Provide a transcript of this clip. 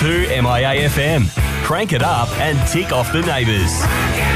to MIA FM. Crank it up and tick off the neighbours.